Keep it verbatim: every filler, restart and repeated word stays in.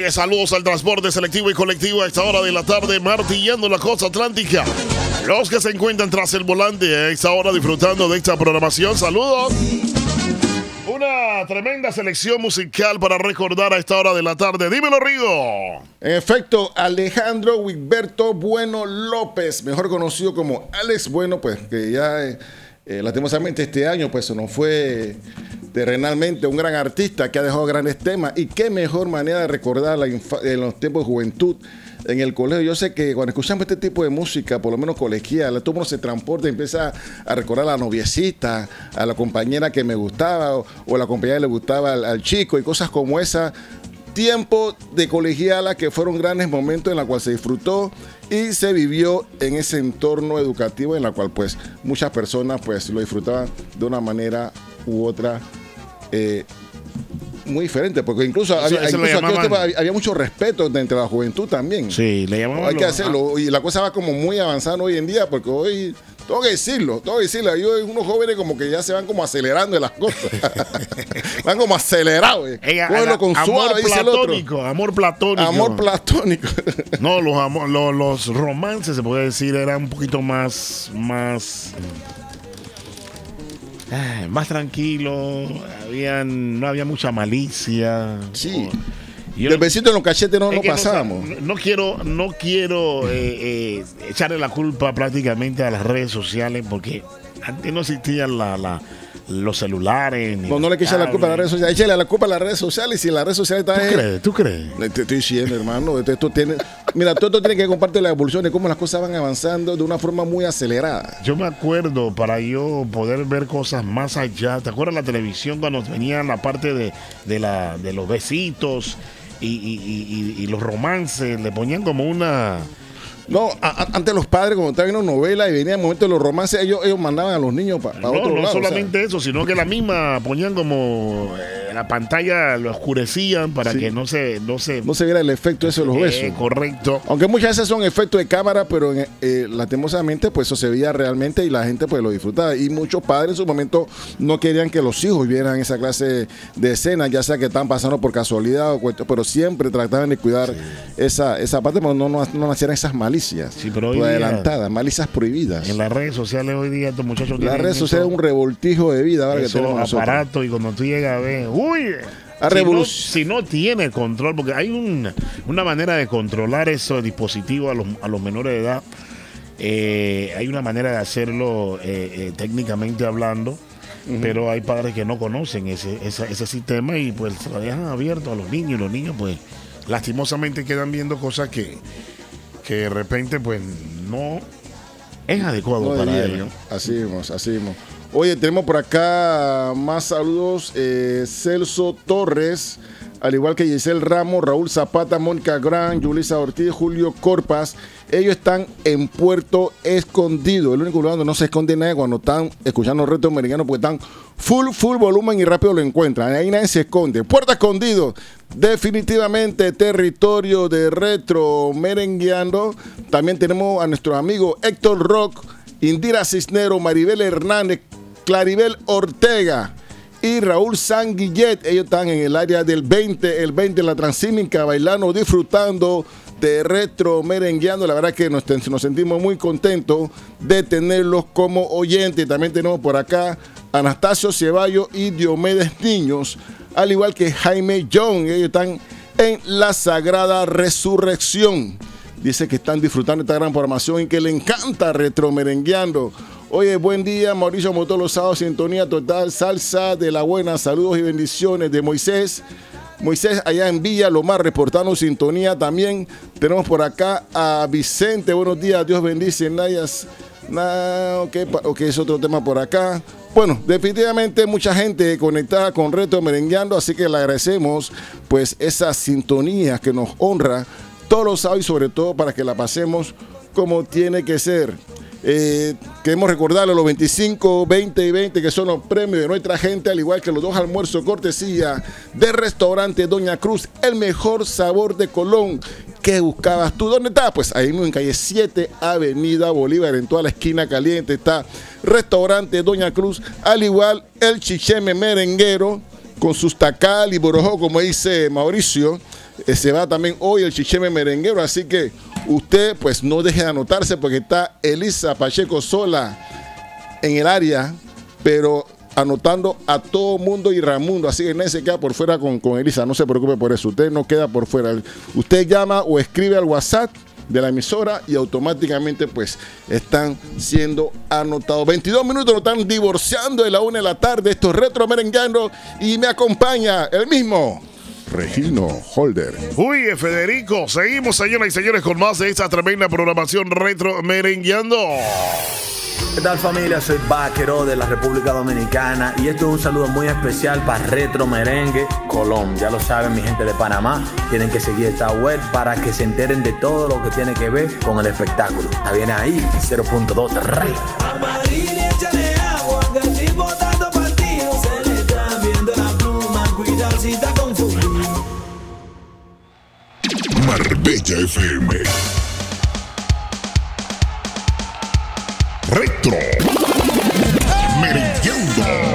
Oye, saludos al transporte selectivo y colectivo a esta hora de la tarde, martillando la costa atlántica. Los que se encuentran tras el volante a esta hora disfrutando de esta programación, saludos. Una tremenda selección musical para recordar a esta hora de la tarde. Dímelo, Rigo. En efecto, Alejandro Wigberto Bueno López, mejor conocido como Alex Bueno, pues que ya eh, eh, lastimosamente este año pues se nos fue terrenalmente un gran artista que ha dejado grandes temas. Y qué mejor manera de recordar la infa- en los tiempos de juventud en el colegio. Yo sé que cuando escuchamos este tipo de música, por lo menos colegial, todo uno se transporta y empieza a recordar a la noviecita, a la compañera que me gustaba o, o a la compañera que le gustaba al, al chico y cosas como esa. Tiempo de colegiala que fueron grandes momentos en la cual se disfrutó y se vivió en ese entorno educativo en la cual pues muchas personas pues lo disfrutaban de una manera u otra eh, muy diferente, porque incluso, Eso- había, eso le incluso aquellos llamaban- tiempos había, había mucho respeto entre la juventud también. Sí, le llamamos. Hay que hacerlo y la cosa va como muy avanzando hoy en día porque hoy tengo que decirlo, tengo que decirlo, hay unos jóvenes como que ya se van como acelerando en las cosas. Van como acelerados. eh. Ella, Cógelo con amor suave, dice el otro. platónico, amor platónico. Amor platónico. No, los, amor- los, los romances, se puede decir, eran un poquito más, más, eh, más tranquilos. Habían, no había mucha malicia. Sí. O- yo- Del besito en los cachetes no es nos que no pasábamos. sa- No, no quiero, no quiero eh, eh, echarle la culpa prácticamente a las redes sociales porque antes no existían la, la, los celulares. Ni No, no le quiera la culpa a las redes sociales. Échale la culpa a las redes sociales. Y si las redes sociales ¿Tú están. en- crees? ¿Tú crees? Te estoy diciendo, hermano. Esto, esto tiene, mira, todo esto tiene que compartir la evolución de cómo las cosas van avanzando de una forma muy acelerada. Yo me acuerdo, para yo poder ver cosas más allá, ¿te acuerdas la televisión cuando venían la parte de, de, la, de los besitos y, y- y- y- y los romances? Le ponían como una... No, a- a- antes los padres, cuando estaban viendo novelas y venía el momento de los romances, ellos, ellos mandaban a los niños para No, otro no lado. solamente o sea. eso, sino que la misma ponían como eh, la pantalla, lo oscurecían para Sí. que no se... No se No se viera el efecto ese de los besos. Eh, correcto. Aunque muchas veces son efectos de cámara, pero en- eh, lastimosamente pues eso se veía realmente y la gente pues lo disfrutaba. Y muchos padres en su momento no querían que los hijos vieran esa clase de escenas, ya sea que están pasando por casualidad o cuestión, pero siempre trataban de cuidar esa, esa parte, pero no, no, no nacieran esas malicias Sí, pero hoy pues, día- adelantadas, malicias prohibidas. En las redes sociales hoy día estos muchachos Las tienen redes sociales eso- es un revoltijo de vida ahora que esos tenemos nosotros. aparatos y cuando tú llegas a ver, uy, A si, no, revoluc- si no tiene control, porque hay un- una manera de controlar esos dispositivos a los, a los menores de edad, eh, hay una manera de hacerlo eh, eh, técnicamente hablando, pero hay padres que no conocen ese, ese, ese sistema y pues se lo dejan abierto a los niños y los niños pues lastimosamente quedan viendo cosas que, que de repente pues no es adecuado No para debieran. ellos. Así mismo, así mismo. Oye, tenemos por acá más saludos. Eh, Celso Torres, al igual que Giselle Ramos, Raúl Zapata, Mónica Gran, Yulisa Ortiz, Julio Corpas. Ellos están en Puerto Escondido. El único lugar donde no se esconde nadie cuando están escuchando Retro Merengueando, porque están full, full volumen y rápido lo encuentran. Ahí nadie se esconde. Puerto Escondido, definitivamente territorio de Retro Merengueando. También tenemos a nuestro amigo Héctor Rock, Indira Cisnero, Maribel Hernández, Claribel Ortega y Raúl Sanguillet. Ellos están en el área del veinte, el veinte, la Transísmica, bailando, disfrutando de Retro Merengueando. La verdad que nos, nos sentimos muy contentos de tenerlos como oyentes. También tenemos por acá Anastasio Ceballos y Diomedes Niños, al igual que Jaime John. Ellos están en la Sagrada Resurrección. Dice que están disfrutando esta gran programación y que le encanta Retro Merengueando. Oye, buen día, Mauricio Motor, los sábados, sintonía total, salsa de la buena, saludos y bendiciones de Moisés. Moisés allá en Villa Lomar, reportando sintonía también. Tenemos por acá a Vicente, buenos días, Dios bendice, Nayas. Nah, ok, ok, es otro tema por acá. Bueno, definitivamente mucha gente conectada con Retro Merengueando, así que le agradecemos pues esa sintonía que nos honra todos los sábados y sobre todo para que la pasemos como tiene que ser. Eh, queremos recordarle los veinticinco, veinte y veinte que son los premios de nuestra gente, al igual que los dos almuerzos cortesía del restaurante Doña Cruz, el mejor sabor de Colón. ¿Qué buscabas tú? ¿Dónde estás? Pues ahí mismo en calle siete, Avenida Bolívar, en toda la esquina caliente está restaurante Doña Cruz, al igual el Chicheme Merenguero con sus tacal y borojó, como dice Mauricio. Eh, se va también hoy el Chicheme Merenguero, así que usted pues no deje de anotarse porque está Elisa Pacheco sola en el área, pero anotando a todo mundo y Ramundo, así que nadie se queda por fuera con, con Elisa, no se preocupe por eso, usted no queda por fuera. Usted llama o escribe al WhatsApp de la emisora y automáticamente pues están siendo anotados. veintidós minutos, nos están divorciando de la una de la tarde, esto es Retro Merengueando y me acompaña el mismo Regino Holder. Uy, Federico, seguimos señoras y señores con más de esta tremenda programación Retro Merengueando. ¿Qué tal familia? Soy Vaquero de la República Dominicana y esto es un saludo muy especial para Retro Merengue Colón. Ya lo saben mi gente de Panamá, tienen que seguir esta web para que se enteren de todo lo que tiene que ver con el espectáculo. Ya viene ahí, cero punto dos Rey. Amarilla, échale agua, que el tipo tanto partido se le está viendo la pluma, cuidado si está confundido. Marbella F M. Retro Merengueando.